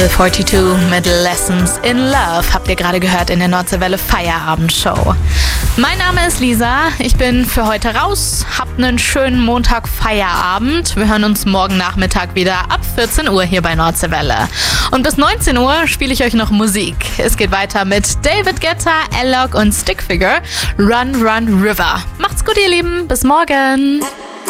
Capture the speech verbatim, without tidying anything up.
zweiundvierzig mit Lessons in Love habt ihr gerade gehört in der Nordseewelle Feierabendshow. Mein Name ist Lisa, ich bin für heute raus, habt einen schönen Montag Feierabend. Wir hören uns morgen Nachmittag wieder ab vierzehn Uhr hier bei Nordseewelle. Und bis neunzehn Uhr spiele ich euch noch Musik. Es geht weiter mit David Guetta, Alok und Stickfigure, Run Run River. Macht's gut ihr Lieben, bis morgen.